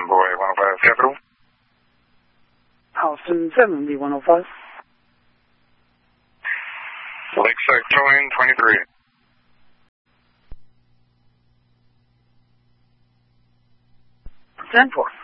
Boy 105 Capital. Houston 7B 105. Lakeside Towing 23. 10-4.